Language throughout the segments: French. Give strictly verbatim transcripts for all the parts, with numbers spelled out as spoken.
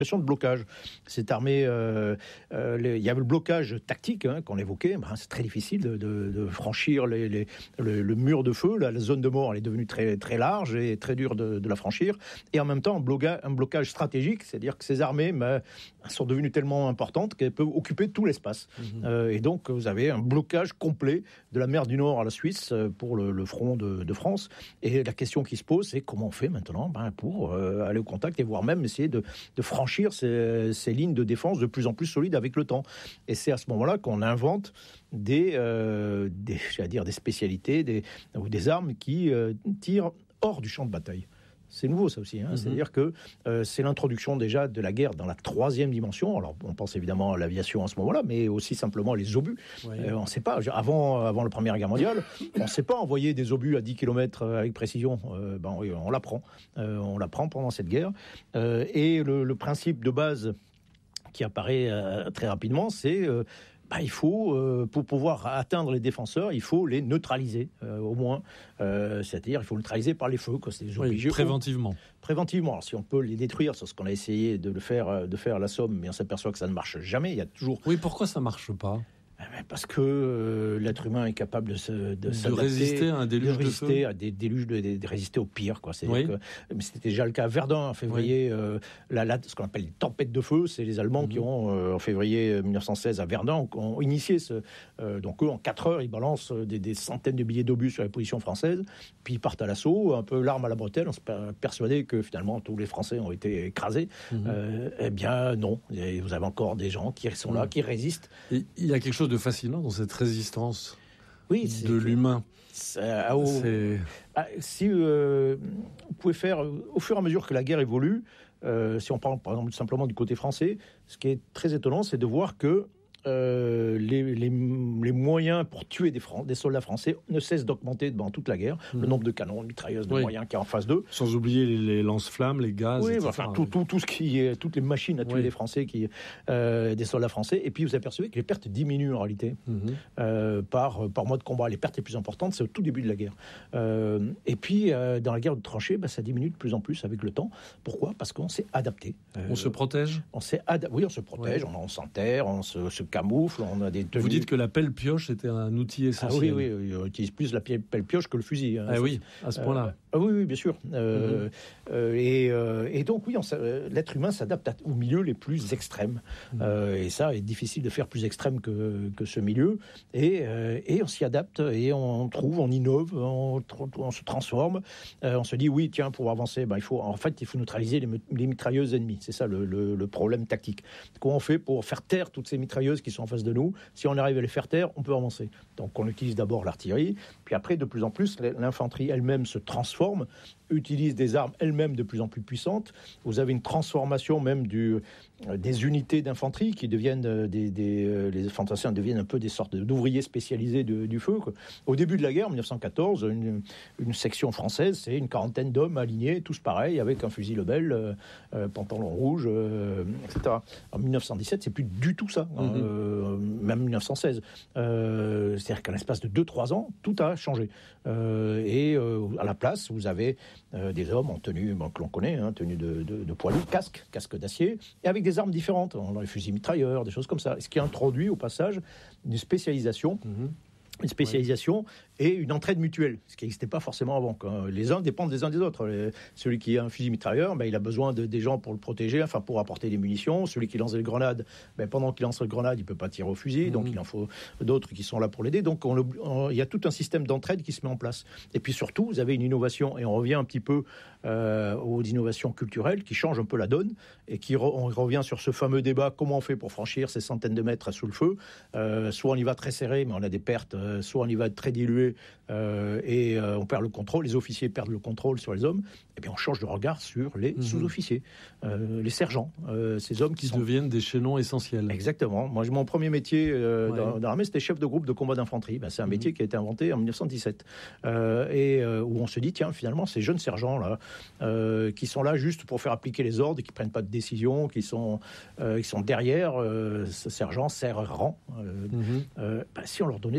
de blocage. Cette armée, euh, euh, les, il y avait le blocage tactique hein, qu'on évoquait. Ben, c'est très difficile de, de, de franchir les, les, le, le mur de feu. La, la zone de mort elle est devenue très, très large et très dure de, de la franchir. Et en même temps, un blocage, un blocage stratégique, c'est-à-dire que ces armées ben, sont devenues tellement importantes qu'elles peuvent occuper tout l'espace. Mmh. Euh, et donc, vous avez un blocage complet de la mer du Nord à la Suisse pour le, le front de, de France. Et la question qui se pose, c'est comment on fait maintenant ben, pour euh, aller au contact et voire même essayer de, de franchir Ces, ces lignes de défense de plus en plus solides avec le temps. Et c'est à ce moment-là qu'on invente des, euh, des, j'allais dire, des spécialités des, ou des armes qui euh, tirent hors du champ de bataille. C'est nouveau ça aussi, hein. Mm-hmm. C'est-à-dire que euh, c'est l'introduction déjà de la guerre dans la troisième dimension. Alors on pense évidemment à l'aviation à ce moment-là, mais aussi simplement les obus. Oui. Euh, on ne sait pas, avant, avant la Première Guerre mondiale, on ne sait pas envoyer des obus à dix kilomètres avec précision. Euh, ben, on l'apprend. Euh, on l'apprend pendant cette guerre. Euh, et le, le principe de base qui apparaît euh, très rapidement, c'est... Euh, Bah, il faut, euh, pour pouvoir atteindre les défenseurs, il faut les neutraliser, euh, au moins. Euh, c'est-à-dire, il faut neutraliser par les feux. Quoi. C'est oui, préventivement. Préventivement. Alors, si on peut les détruire, c'est ce qu'on a essayé de le faire, de faire à la Somme, mais on s'aperçoit que ça ne marche jamais. Il y a toujours... Oui, pourquoi ça ne marche pas ? Parce que euh, l'être humain est capable de, se, de, de résister à un déluge de, de feu, à des déluges de, de, de résister au pire, quoi. Oui. Que, mais c'était déjà le cas à Verdun en février. Oui. Euh, la, la, ce qu'on appelle les tempêtes de feu, c'est les Allemands mmh. qui ont euh, en février mille neuf cent seize à Verdun ont, ont initié ce. Euh, donc eux, en quatre heures, ils balancent des, des centaines de billets d'obus sur les positions françaises, puis ils partent à l'assaut, un peu l'arme à la bretelle, on se persuadait que finalement tous les Français ont été écrasés. Mmh. Euh, eh bien non, vous avez encore des gens qui sont là, mmh. qui résistent. Il y a quelque chose de fascinant dans cette résistance oui, de l'humain. C'est, oh, c'est... Ah, si euh, vous pouvez faire, au fur et à mesure que la guerre évolue, euh, si on parle par exemple simplement du côté français, ce qui est très étonnant, c'est de voir que Euh, les, les, les moyens pour tuer des, Fran- des soldats français ne cessent d'augmenter pendant toute la guerre. Mmh. Le nombre de canons, de mitrailleuses, de oui. moyens qu'il y a en face d'eux. Sans oublier les, les lance-flammes, les gaz, oui, et cetera. Enfin, tout, tout, tout ce qui est, toutes les machines à tuer oui. des Français, qui, euh, des soldats français. Et puis vous apercevez que les pertes diminuent en réalité mmh. euh, par, par mois de combat. Les pertes les plus importantes, c'est au tout début de la guerre. Euh, et puis euh, dans la guerre de tranchées, bah, ça diminue de plus en plus avec le temps. Pourquoi ? Parce qu'on s'est adapté. Euh, on se protège ? On s'est ada- Oui, on se protège. Ouais. On, on s'enterre, on se, se camoufle, on a des tenues. Vous dites que la pelle-pioche était un outil essentiel. Ah oui, oui, on utilise plus la pelle-pioche que le fusil. Hein, ah oui, à ce point-là. Euh, ah oui, oui, bien sûr. Euh, mm-hmm. euh, et, euh, et donc, oui, on, l'être humain s'adapte à, aux milieux les plus extrêmes. Mm-hmm. Euh, et ça, est difficile de faire plus extrême que, que ce milieu. Et, euh, et on s'y adapte, et on trouve, on innove, on, on se transforme. Euh, on se dit, oui, tiens, pour avancer, ben, il faut, en fait, il faut neutraliser les, les mitrailleuses ennemies. C'est ça le, le, le problème tactique. Comment on fait pour faire taire toutes ces mitrailleuses qui sont en face de nous ? Si on arrive à les faire taire, on peut avancer. Donc on utilise d'abord l'artillerie, puis après, de plus en plus, l'infanterie elle-même se transforme, utilise des armes elles-mêmes de plus en plus puissantes. Vous avez une transformation même du, euh, des unités d'infanterie qui deviennent euh, des, des euh, les fantassins deviennent un peu des sortes d'ouvriers spécialisés de, du feu, quoi. Au début de la guerre, en dix-neuf cent quatorze, une, une section française, c'est une quarantaine d'hommes alignés, tous pareils, avec un fusil Lebel, euh, euh, pantalon rouge, euh, et cetera. En dix-neuf cent dix-sept, c'est plus du tout ça, hein, mm-hmm. euh, même dix-neuf cent seize. Euh, c'est-à-dire qu'à l'espace de deux trois ans, tout a changé. Euh, et euh, à la place, vous avez Euh, des hommes en tenue, bon, que l'on connaît, hein, tenue de, de, de poilu, casque, casque d'acier, et avec des armes différentes, dans les fusils mitrailleurs, des choses comme ça. Ce qui introduit au passage une spécialisation, mmh. une spécialisation ouais. et une entraide mutuelle, ce qui n'existait pas forcément avant. Quand les uns dépendent des uns des autres. Les, celui qui a un fusil mitrailleur, ben, il a besoin de, des gens pour le protéger, enfin pour apporter des munitions. Celui qui lance des grenades, ben, pendant qu'il lance les grenades, il ne peut pas tirer au fusil, mmh. donc il en faut d'autres qui sont là pour l'aider. Donc on, on, il y a tout un système d'entraide qui se met en place. Et puis surtout, vous avez une innovation, et on revient un petit peu euh, aux innovations culturelles qui changent un peu la donne, et qui re, on revient sur ce fameux débat, comment on fait pour franchir ces centaines de mètres sous le feu. Euh, soit on y va très serré, mais on a des pertes, euh, soit on y va très dilué, euh, et euh, on perd le contrôle, les officiers perdent le contrôle sur les hommes, et bien on change de regard sur les mmh. sous-officiers, euh, les sergents, euh, ces hommes qui, qui sont... deviennent des chaînons essentiels. Exactement. Moi, mon premier métier euh, ouais. dans, dans l'armée, c'était chef de groupe de combat d'infanterie. Ben, c'est un mmh. métier qui a été inventé en dix-neuf cent dix-sept, euh, et euh, où on se dit, tiens, finalement, ces jeunes sergents-là, euh, qui sont là juste pour faire appliquer les ordres, qui prennent pas de décision, qui sont, euh, qui sont derrière, euh, ce sergent, sergent, euh, mmh. euh, ben, si on leur donnait des responsabilités,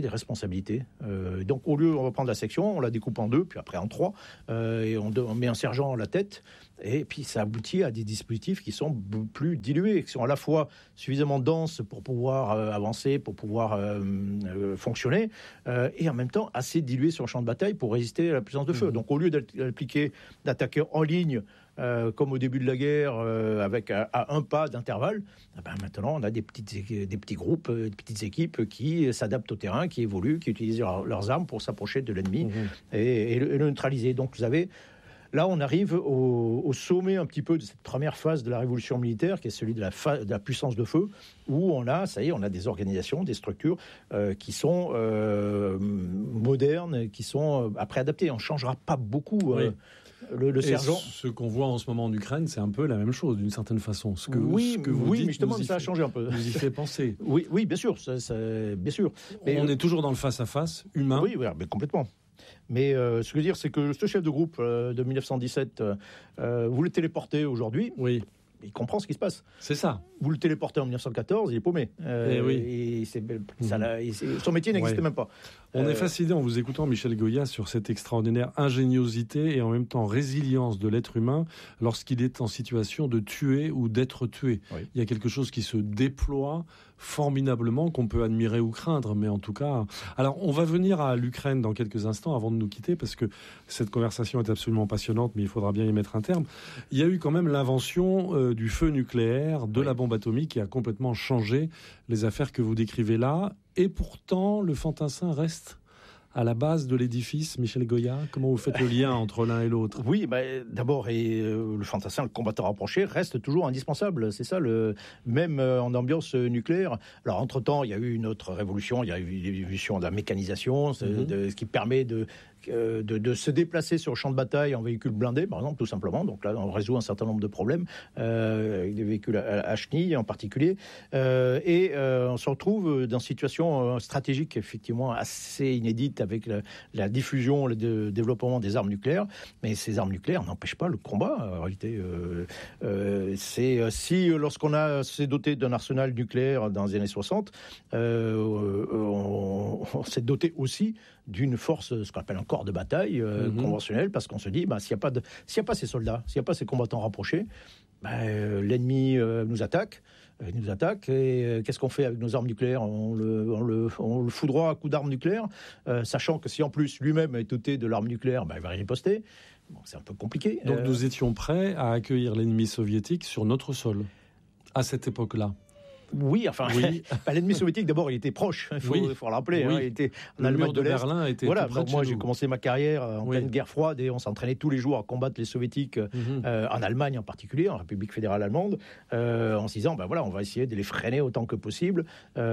responsabilités. Euh, donc, au lieu, on va prendre la section, on la découpe en deux, puis après en trois, euh, et on, on met un sergent à la tête. Et puis, ça aboutit à des dispositifs qui sont plus dilués, qui sont à la fois suffisamment denses pour pouvoir euh, avancer, pour pouvoir euh, euh, fonctionner, euh, et en même temps assez dilués sur le champ de bataille pour résister à la puissance de feu. Mmh. Donc, au lieu d'appliquer, d'attaquer en ligne, euh, comme au début de la guerre, euh, avec à, à un pas d'intervalle, eh ben maintenant, on a des, petites, des petits groupes, des petites équipes qui s'adaptent au terrain, qui évoluent, qui utilisent leur, leurs armes pour s'approcher de l'ennemi mmh. et, et, le, et le neutraliser. Donc, vous avez... Là, on arrive au, au sommet un petit peu de cette première phase de la révolution militaire, qui est celui de la, fa- de la puissance de feu, où on a, ça y est, on a des organisations, des structures euh, qui sont euh, modernes, qui sont euh, après adaptées. On ne changera pas beaucoup. Oui. Euh, le, le sergent. Ce qu'on voit en ce moment en Ukraine, c'est un peu la même chose, d'une certaine façon. Ce que, oui, ce que vous oui dites, mais justement, ça a fait, changé un peu. Vous y fait penser. Oui, oui, bien sûr, ça, ça, bien sûr. Mais on est toujours dans le face-à-face humain. Oui, oui, mais complètement. Mais euh, ce que je veux dire, c'est que ce chef de groupe euh, de dix-neuf cent dix-sept, euh, vous le téléportez aujourd'hui, oui. il comprend ce qui se passe. C'est ça. Vous le téléportez en dix-neuf cent quatorze, il est paumé. Euh, et oui. et c'est, ça, mmh. et c'est, son métier n'existait ouais. même pas. On euh... est fasciné en vous écoutant, Michel Goya, sur cette extraordinaire ingéniosité et en même temps résilience de l'être humain lorsqu'il est en situation de tuer ou d'être tué. Oui. Il y a quelque chose qui se déploie formidablement, qu'on peut admirer ou craindre, mais en tout cas... Alors, on va venir à l'Ukraine dans quelques instants avant de nous quitter, parce que cette conversation est absolument passionnante, mais il faudra bien y mettre un terme. Il y a eu quand même l'invention euh, du feu nucléaire, de oui. la bombe atomique, qui a complètement changé les affaires que vous décrivez là, et pourtant, le fantassin reste à la base de l'édifice. Michel Goya, comment vous faites le lien entre l'un et l'autre ? Oui, bah, d'abord, et, euh, le fantassin, le combattant rapproché, reste toujours indispensable. C'est ça, le, même euh, en ambiance nucléaire. Alors, entre-temps, il y a eu une autre révolution, il y a eu l'évolution de la mécanisation, mm-hmm. de, ce qui permet de... De, de se déplacer sur le champ de bataille en véhicule blindé, par exemple, tout simplement. Donc là, on résout un certain nombre de problèmes, euh, avec des véhicules à, à chenilles en particulier. Euh, et euh, on se retrouve dans une situation stratégique, effectivement, assez inédite avec la, la diffusion, le de, développement des armes nucléaires. Mais ces armes nucléaires n'empêchent pas le combat, en réalité. Euh, euh, c'est, si, lorsqu'on a, s'est doté d'un arsenal nucléaire dans les années soixante, euh, on, on s'est doté aussi d'une force, ce qu'on appelle un corps de bataille euh, mmh. conventionnel, parce qu'on se dit, bah, s'il n'y a pas de, s'il n'y a pas ces soldats, s'il n'y a pas ces combattants rapprochés, bah, euh, l'ennemi euh, nous attaque, euh, nous attaque, et euh, qu'est-ce qu'on fait avec nos armes nucléaires ? On le, on le, on le foudroie à coups d'armes nucléaires, euh, sachant que si en plus lui-même est doté de l'arme nucléaire, bah, il va riposter. Bon, c'est un peu compliqué. Donc euh... nous étions prêts à accueillir l'ennemi soviétique sur notre sol, à cette époque-là. Oui, enfin, oui. l'ennemi soviétique, d'abord, il était proche, il faut, oui. faut le rappeler. Oui. Hein, il était en le Allemagne mur de, de Berlin était voilà, tout près donc de moi, chez j'ai nous. commencé ma carrière en oui. pleine guerre froide et on s'entraînait tous les jours à combattre les soviétiques, mm-hmm. euh, en Allemagne en particulier, en République fédérale allemande, euh, en se disant, ben voilà, on va essayer de les freiner autant que possible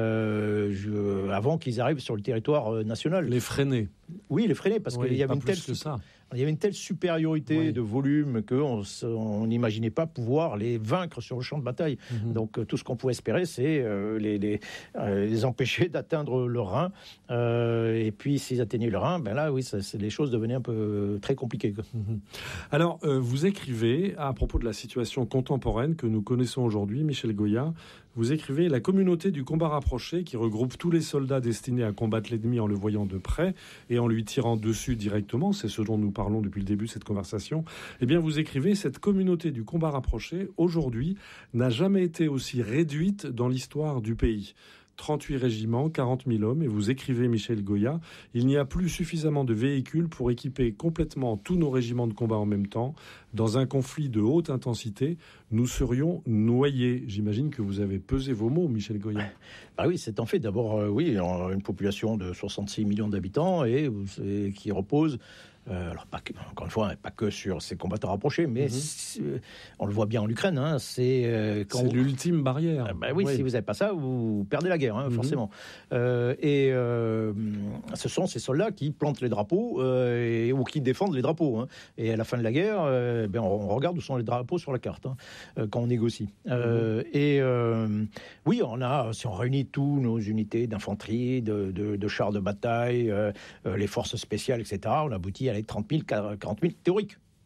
euh, je, avant qu'ils arrivent sur le territoire euh, national. Les freiner. Oui, les freiner, parce oui, qu'il y avait pas une plus telle... que ça. Il y avait une telle supériorité oui. de volume qu'on n'imaginait pas pouvoir les vaincre sur le champ de bataille. Mmh. Donc tout ce qu'on pouvait espérer, c'est euh, les, les, euh, les empêcher d'atteindre le Rhin. Euh, et puis s'ils atteignaient le Rhin, ben là, oui, ça, c'est, les choses devenaient un peu euh, très compliquées. Mmh. Alors, euh, vous écrivez, à propos de la situation contemporaine que nous connaissons aujourd'hui, Michel Goya, vous écrivez « La communauté du combat rapproché qui regroupe tous les soldats destinés à combattre l'ennemi en le voyant de près et en lui tirant dessus directement », c'est ce dont nous parlons depuis le début de cette conversation, eh bien vous écrivez « Cette communauté du combat rapproché, aujourd'hui, n'a jamais été aussi réduite dans l'histoire du pays ». trente-huit régiments, quarante mille hommes, et vous écrivez, Michel Goya, « Il n'y a plus suffisamment de véhicules pour équiper complètement tous nos régiments de combat en même temps. Dans un conflit de haute intensité, nous serions noyés. » J'imagine que vous avez pesé vos mots, Michel Goya. Ah oui, c'est en fait d'abord, euh, oui, une population de soixante-six millions d'habitants et, et qui repose... Euh, alors, pas que, encore une fois, pas que sur ces combattants rapprochés, mais mm-hmm. on le voit bien en Ukraine. Hein, c'est euh, quand c'est vous... l'ultime barrière. Euh, bah oui, oui, si vous n'avez pas ça, vous perdez la guerre, hein, mm-hmm. forcément. Euh, et euh, ce sont ces soldats qui plantent les drapeaux euh, et, ou qui défendent les drapeaux. Hein. Et à la fin de la guerre, euh, ben, on regarde où sont les drapeaux sur la carte hein, euh, quand on négocie. Euh, mm-hmm. Et euh, oui, on a, si on réunit tous nos unités d'infanterie, de, de, de chars de bataille, euh, les forces spéciales, et cetera, on aboutit à trente mille, quarante mille théoriques.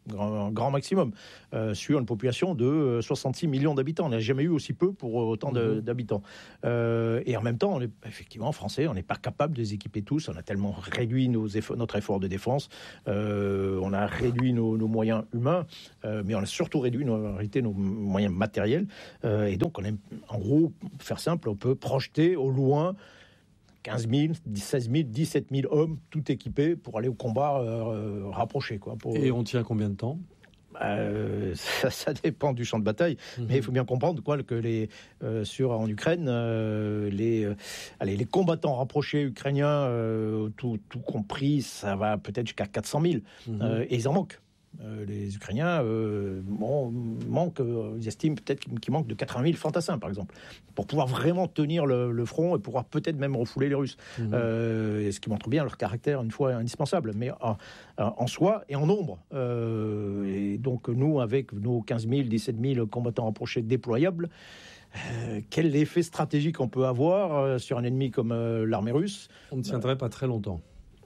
grand, grand maximum, euh, sur une population de soixante-six millions d'habitants. On n'a jamais eu aussi peu pour autant de, mmh. d'habitants. Euh, et en même temps, on est effectivement français, on n'est pas capable de les équiper tous. On a tellement réduit nos efforts, notre effort de défense, euh, on a réduit nos, nos moyens humains, euh, mais on a surtout réduit nos, en réalité, nos moyens matériels. Euh, et donc, on est, en gros, pour faire simple, on peut projeter au loin quinze mille, seize mille, dix-sept mille hommes, tout équipés pour aller au combat euh, rapproché. Quoi, pour... Et on tient combien de temps ? Euh, ça, ça dépend du champ de bataille, mmh. mais il faut bien comprendre quoi, que les, euh, sur, en Ukraine, euh, les, euh, allez, les combattants rapprochés ukrainiens, euh, tout, tout compris, ça va peut-être jusqu'à quatre cent mille, mmh. euh, et ils en manquent. Euh, les Ukrainiens euh, bon, manquent, euh, ils estiment peut-être qu'il manque de quatre-vingt mille fantassins, par exemple, pour pouvoir vraiment tenir le, le front et pouvoir peut-être même refouler les Russes. Mmh. Euh, ce qui montre bien leur caractère, une fois indispensable, mais en, en soi et en nombre. Euh, et donc, nous, avec nos quinze mille, dix-sept mille combattants rapprochés déployables, Euh, quel effet stratégique on peut avoir euh, sur un ennemi comme euh, l'armée russe ? On ne tiendrait euh, pas très longtemps.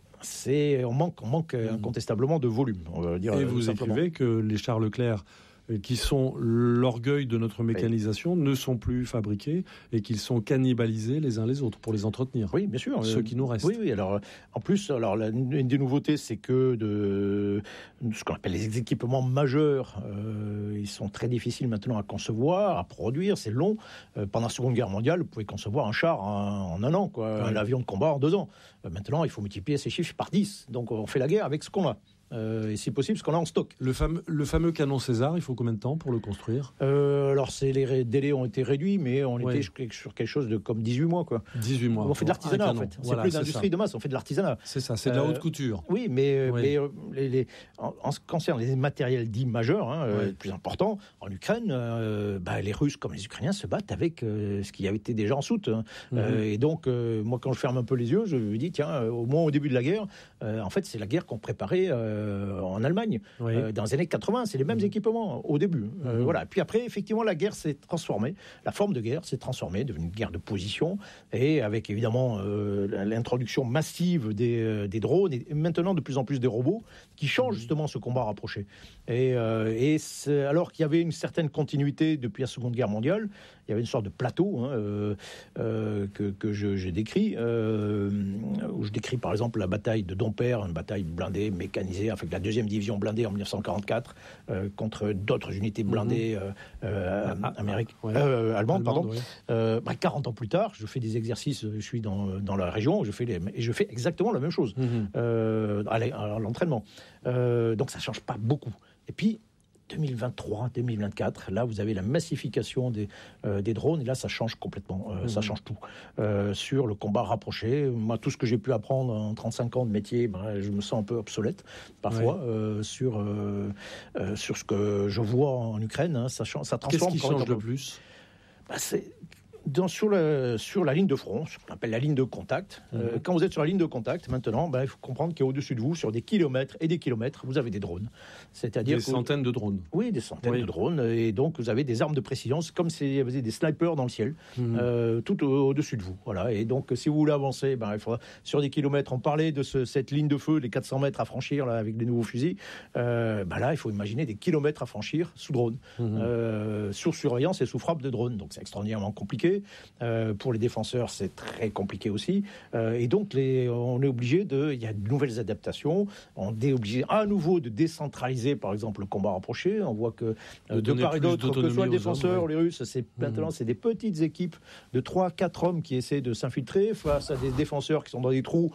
C'est, on manque, on manque mmh. incontestablement de volume. On va dire, Et vous simplement. Écrivez que les chars Leclerc, qui sont l'orgueil de notre mécanisation, oui. ne sont plus fabriqués et qu'ils sont cannibalisés les uns les autres pour les entretenir. Oui, bien sûr. Ceux qui nous restent. Oui, oui. Alors, en plus, alors, la, une des nouveautés, c'est que de, ce qu'on appelle les équipements majeurs, euh, ils sont très difficiles maintenant à concevoir, à produire, c'est long. Euh, pendant la Seconde Guerre mondiale, vous pouvez concevoir un char en, en un an, quoi, oui. un avion de combat en deux ans. Euh, maintenant, il faut multiplier ces chiffres par dix. Donc, on fait la guerre avec ce qu'on a. Euh, et si possible, ce qu'on a en stock. Le fameux, le fameux canon César, il faut combien de temps pour le construire ? euh, Alors, c'est, les ré- délais ont été réduits, mais on ouais. était sur quelque chose de comme dix-huit mois. Quoi. dix-huit mois. On fait de l'artisanat, en fait. Voilà, c'est plus d'industrie de masse, on fait de l'artisanat. C'est ça, c'est de la haute couture. Euh, oui, mais, oui. mais euh, les, les, en, en ce qui concerne les matériels dits majeurs, hein, ouais. euh, plus importants, en Ukraine, euh, bah, les Russes comme les Ukrainiens se battent avec euh, ce qui avait été déjà en soute. Hein. Mm-hmm. Euh, et donc, euh, moi, quand je ferme un peu les yeux, je me dis, tiens, au moins au début de la guerre, euh, en fait, c'est la guerre qu'on préparait euh, en Allemagne. Oui. Euh, dans les années quatre-vingts, c'est les mêmes mmh. équipements au début. Euh, mmh. Voilà. Puis après, effectivement, la guerre s'est transformée. La forme de guerre s'est transformée, devenue une guerre de position, et avec évidemment euh, l'introduction massive des, euh, des drones, et maintenant de plus en plus des robots, qui changent mmh. justement ce combat rapproché. Et, euh, et c'est, alors qu'il y avait une certaine continuité depuis la Seconde Guerre mondiale, il y avait une sorte de plateau hein, euh, euh, que, que je, j'ai décrit, euh, où je décris par exemple la bataille de Dompierre, une bataille blindée, mécanisée, avec la deuxième division blindée en dix-neuf cent quarante-quatre, euh, contre d'autres unités blindées euh, euh, ah, américaines, ouais. euh, allemandes, pardon. Ouais. Euh, bah, quarante ans plus tard, je fais des exercices, je suis dans, dans la région, je fais les, et je fais exactement la même chose mm-hmm. euh, à, à l'entraînement. Euh, donc ça ne change pas beaucoup. Et puis, deux mille vingt-trois, deux mille vingt-quatre, là vous avez la massification des, euh, des drones et là ça change complètement, euh, mmh. ça change tout. Euh, sur le combat rapproché, moi tout ce que j'ai pu apprendre en trente-cinq ans de métier, ben, je me sens un peu obsolète parfois ouais. euh, sur, euh, euh, sur ce que je vois en Ukraine, hein, ça, ça transforme. Qu'est-ce qui change le plus ? Ben, c'est... Dans, sur, le, sur la ligne de front, ce qu'on appelle la ligne de contact, mmh. euh, quand vous êtes sur la ligne de contact, maintenant, ben, il faut comprendre qu'au-dessus de vous, sur des kilomètres et des kilomètres, vous avez des drones. C'est-à-dire des centaines de drones. Oui, des centaines oui. de drones. Et donc, vous avez des armes de précision. C'est comme s'il y avait des snipers dans le ciel, mmh. euh, tout au, au-dessus de vous. Voilà. Et donc, si vous voulez avancer, ben, il faudra, sur des kilomètres, on parlait de ce, cette ligne de feu, les quatre cents mètres à franchir là, avec les nouveaux fusils. Euh, ben là, il faut imaginer des kilomètres à franchir sous drone, mmh. euh, sous surveillance et sous frappe de drone. Donc, c'est extraordinairement compliqué. Euh, pour les défenseurs, c'est très compliqué aussi. Euh, et donc, les, on est obligé de... Il y a de nouvelles adaptations. On est obligé à nouveau de décentraliser, par exemple, le combat rapproché. On voit que euh, de, de part et d'autre, que ce soit le défenseur, hommes, ouais. les Russes, c'est, maintenant, mmh. c'est des petites équipes de trois quatre hommes qui essaient de s'infiltrer face à des défenseurs qui sont dans des trous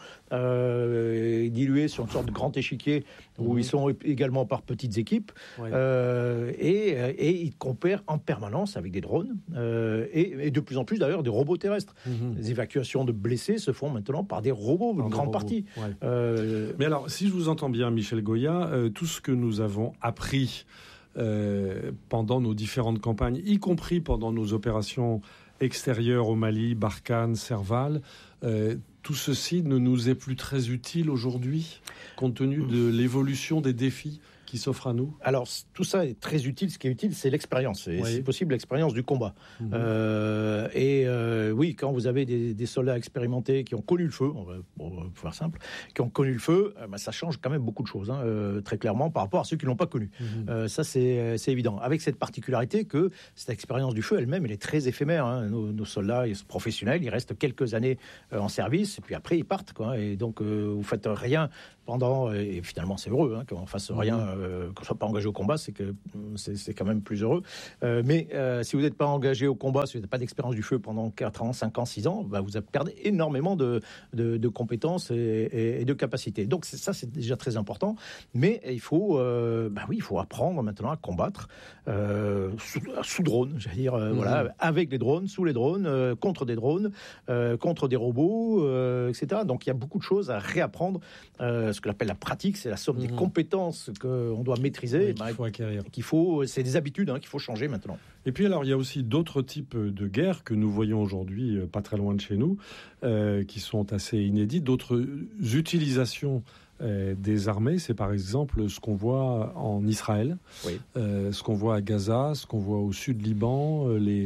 euh, dilués sur une sorte de grand échiquier où mmh. ils sont également par petites équipes. Ouais. Euh, et, et ils coopèrent en permanence avec des drones euh, et, et de plus en plus d'ailleurs des robots terrestres. Mmh. Les évacuations de blessés se font maintenant par des robots, une grande partie. Ouais. Euh... Mais alors, si je vous entends bien, Michel Goya, euh, tout ce que nous avons appris euh, pendant nos différentes campagnes, y compris pendant nos opérations extérieures au Mali, Barkhane, Serval, euh, tout ceci ne nous est plus très utile aujourd'hui, compte tenu de l'évolution des défis qui s'offre à nous? Alors, tout ça est très utile. Ce qui est utile, c'est l'expérience. Et oui. Si possible, l'expérience du combat. Mmh. Euh, et euh, oui, quand vous avez des, des soldats expérimentés qui ont connu le feu, on va, on va faire simple, qui ont connu le feu, euh, bah, ça change quand même beaucoup de choses, hein, euh, très clairement, par rapport à ceux qui ne l'ont pas connu. Mmh. Euh, ça, c'est, c'est évident. Avec cette particularité que cette expérience du feu elle-même, elle est très éphémère. Hein. Nos, nos soldats ils sont professionnels, ils restent quelques années euh, en service, et puis après, ils partent. Quoi. Et donc, euh, vous ne faites rien pendant... Et finalement, c'est heureux hein, qu'on ne fasse rien, euh, qu'on ne soit pas engagé au combat, c'est, que, c'est, c'est quand même plus heureux. Euh, mais euh, si vous n'êtes pas engagé au combat, si vous n'avez pas d'expérience du feu pendant quatre ans, cinq ans, six ans, bah, vous perdez énormément de, de, de compétences et, et, et de capacités. Donc c'est, ça, c'est déjà très important. Mais il faut, euh, bah oui, il faut apprendre maintenant à combattre euh, sous, sous drone, j'allais dire, euh, mmh. voilà, avec les drones, sous les drones, euh, contre des drones, euh, contre des robots, euh, et cetera. Donc il y a beaucoup de choses à réapprendre. Euh, ce que l'appelle la pratique, c'est la somme mmh. des compétences qu'on doit maîtriser. Oui, qu'il bah, faut acquérir. Qu'il faut, c'est des habitudes hein, qu'il faut changer maintenant. Et puis alors, il y a aussi d'autres types de guerres que nous voyons aujourd'hui, pas très loin de chez nous, euh, qui sont assez inédites. D'autres utilisations euh, des armées, c'est par exemple ce qu'on voit en Israël, oui. euh, ce qu'on voit à Gaza, ce qu'on voit au sud Liban, euh, les...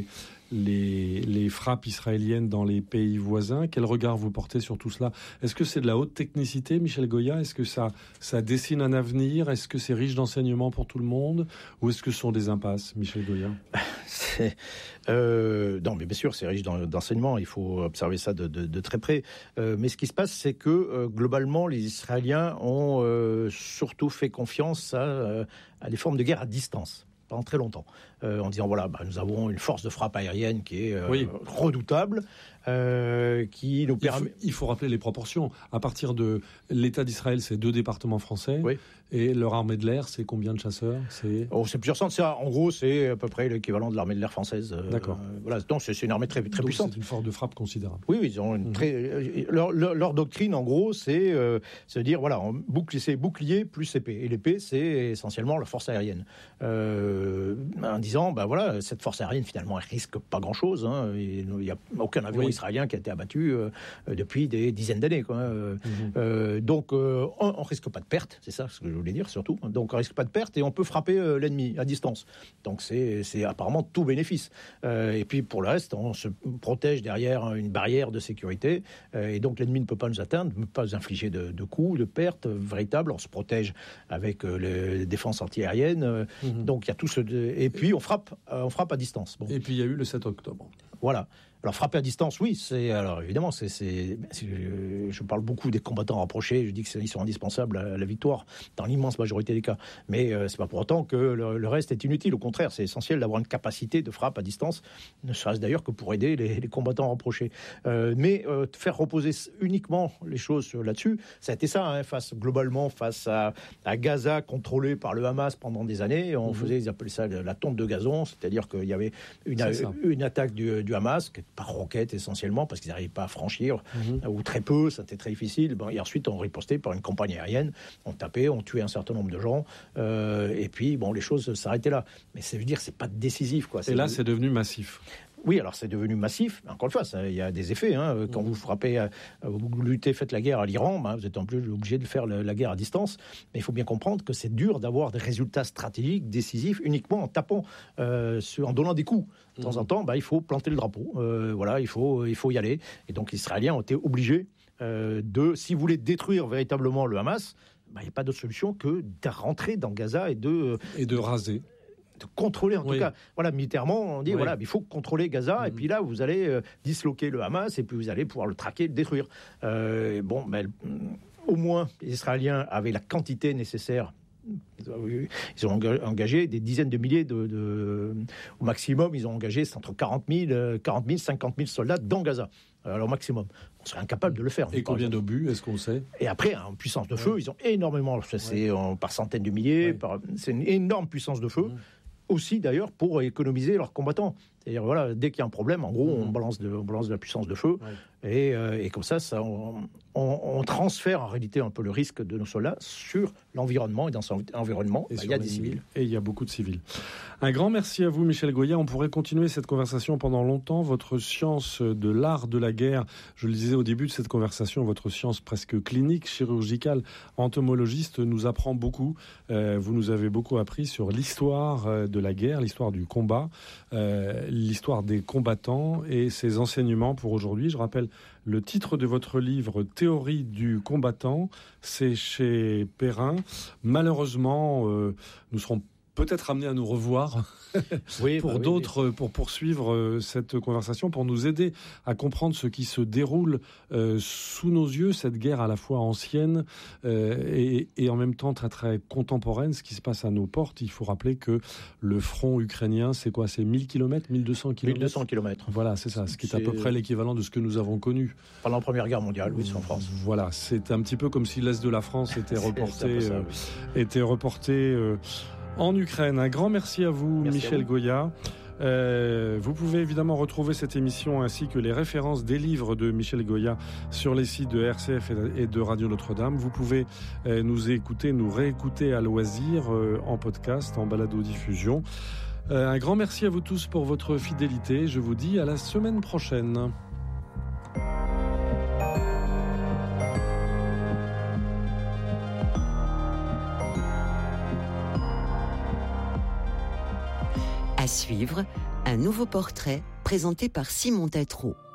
Les, les frappes israéliennes dans les pays voisins. Quel regard vous portez sur tout cela? Est-ce que c'est de la haute technicité, Michel Goya? Est-ce que ça, ça dessine un avenir? Est-ce que c'est riche d'enseignements pour tout le monde? Ou est-ce que ce sont des impasses, Michel Goya? c'est, euh, Non, mais bien sûr, c'est riche d'enseignements. Il faut observer ça de, de, de très près. Euh, mais ce qui se passe, c'est que, euh, globalement, les Israéliens ont euh, surtout fait confiance à, euh, à des formes de guerre à distance. Pendant très longtemps, euh, en disant voilà, bah, nous avons une force de frappe aérienne qui est euh, oui. redoutable, euh, qui nous permet. Il faut, il faut rappeler les proportions. À partir de l'État d'Israël, c'est deux départements français, oui. et leur armée de l'air, c'est combien de chasseurs? C'est oh, c'est plusieurs centaines. C'est, en gros, c'est à peu près l'équivalent de l'armée de l'air française. D'accord. Euh, voilà, donc c'est, c'est une armée très très donc puissante. C'est une force de frappe considérable. Oui, oui, ils ont une mmh. très. Leur, leur, leur doctrine, en gros, c'est euh, se dire voilà, bouclier, c'est bouclier plus épée, et l'épée, c'est essentiellement la force aérienne. Euh, en disant, ben voilà, cette force aérienne, finalement, elle risque pas grand-chose. Hein. Il n'y a aucun avion oui. israélien qui a été abattu euh, depuis des dizaines d'années. Quoi. Mmh. Euh, donc, euh, on ne risque pas de perte, c'est ça ce que je voulais dire, surtout. Donc, on risque pas de perte et on peut frapper euh, l'ennemi à distance. Donc, c'est, c'est apparemment tout bénéfice. Euh, et puis, pour le reste, on se protège derrière une barrière de sécurité. Euh, et donc, l'ennemi ne peut pas nous atteindre, ne peut pas nous infliger de, de coups, de pertes véritables. On se protège avec euh, les défenses antiaériennes. Euh, mmh. Donc, il y a tout ce... Et puis, on frappe, euh, on frappe à distance. Bon. Et puis, il y a eu le sept octobre. Voilà. Alors, frapper à distance, oui, c'est... Alors, évidemment, c'est... c'est, c'est je parle beaucoup des combattants rapprochés. Je dis qu'ils sont indispensables à la victoire, dans l'immense majorité des cas. Mais euh, c'est pas pour autant que le, le reste est inutile. Au contraire, c'est essentiel d'avoir une capacité de frappe à distance, ne serait-ce d'ailleurs que pour aider les, les combattants rapprochés. Euh, mais euh, faire reposer uniquement les choses là-dessus, ça a été ça, hein, face, globalement, face à, à Gaza, contrôlé par le Hamas pendant des années. On mmh. faisait, ils appelaient ça la tonte de gazon, c'est-à-dire qu'il y avait une, une attaque du, du Hamas, par roquette essentiellement, parce qu'ils n'arrivaient pas à franchir, mmh. ou très peu, c'était très difficile. Bon, et ensuite, on ripostait par une campagne aérienne, on tapait, on tuait un certain nombre de gens, euh, et puis, bon, les choses s'arrêtaient là. Mais ça veut dire que c'est pas décisif, quoi. C'est et là, de... c'est devenu massif. Oui, alors c'est devenu massif. Encore une fois, il y a des effets. Hein. Quand mmh. vous frappez, euh, vous luttez, faites la guerre à l'Iran, ben, vous êtes en plus obligé de faire la, la guerre à distance. Mais il faut bien comprendre que c'est dur d'avoir des résultats stratégiques décisifs uniquement en tapant, euh, sur, en donnant des coups. De temps mmh. en temps, ben, il faut planter le drapeau. Euh, voilà, il faut, il faut y aller. Et donc, les Israéliens ont été obligés euh, de, si vous voulez détruire véritablement le Hamas, ben, il n'y a pas d'autre solution que de rentrer dans Gaza et de... Et de raser. De contrôler, en oui. tout cas, voilà, militairement, on dit, oui. voilà, il faut contrôler Gaza, mmh. et puis là, vous allez euh, disloquer le Hamas, et puis vous allez pouvoir le traquer, le détruire. Euh, bon, ben, au moins, les Israéliens avaient la quantité nécessaire. Ils ont engagé des dizaines de milliers de, de... Au maximum, ils ont engagé entre quarante mille, cinquante mille soldats dans Gaza. Alors, au maximum. On serait incapable de le faire. Et combien d'obus, est-ce qu'on sait? Et après, en puissance de feu, ouais. ils ont énormément... C'est ouais. par centaines de milliers, ouais. par, c'est une énorme puissance de feu. Ouais. Aussi d'ailleurs pour économiser leurs combattants. C'est-à-dire, voilà, dès qu'il y a un problème, en gros, on balance de, on balance de la puissance de feu. Ouais. Et, euh, et comme ça, ça on, on, on transfère en réalité un peu le risque de nos soldats sur l'environnement. Et dans cet environnement, bah, il y a des civils. Et il y a beaucoup de civils. Un grand merci à vous, Michel Goya. On pourrait continuer cette conversation pendant longtemps. Votre science de l'art de la guerre, je le disais au début de cette conversation, votre science presque clinique, chirurgicale, entomologiste, nous apprend beaucoup. Euh, vous nous avez beaucoup appris sur l'histoire de la guerre, l'histoire du combat, euh, l'histoire des combattants et ses enseignements pour aujourd'hui. Je rappelle le titre de votre livre, Théorie du combattant, c'est chez Perrin. Malheureusement, euh, nous serons peut-être amenés à nous revoir oui, pour bah d'autres, oui, oui. pour poursuivre cette conversation, pour nous aider à comprendre ce qui se déroule euh, sous nos yeux, cette guerre à la fois ancienne euh, et, et en même temps très très contemporaine, ce qui se passe à nos portes. Il faut rappeler que le front ukrainien, c'est quoi? C'est mille kilomètres, mille deux cents kilomètres mille deux cents kilomètres. Voilà, c'est ça, ce qui est, est à peu près l'équivalent de ce que nous avons connu. Pendant la Première Guerre mondiale, oui, c'est en France. Voilà, c'est un petit peu comme si l'Est de la France était reporté, ça, euh, oui. était reporté euh, en Ukraine. Un grand merci à vous, merci Michel à vous. Goya. Euh, vous pouvez évidemment retrouver cette émission ainsi que les références des livres de Michel Goya sur les sites de R C F et de Radio Notre-Dame. Vous pouvez euh, nous écouter, nous réécouter à loisir euh, en podcast, en balado-diffusion. Euh, un grand merci à vous tous pour votre fidélité. Je vous dis à la semaine prochaine. À suivre, un nouveau portrait présenté par Simon Tétrault.